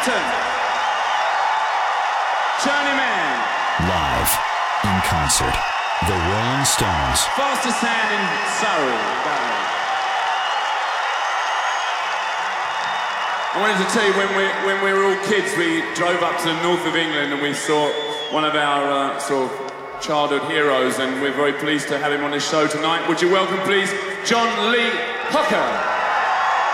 Clapton. Journeyman. Live, in concert, the Rolling Stones. Fastest hand in Surrey. I wanted to tell you, when we were all kids, we drove up to the north of England and we saw one of our sort of childhood heroes, and we're very pleased to have him on this show tonight. Would you welcome, please, John Lee Hooker?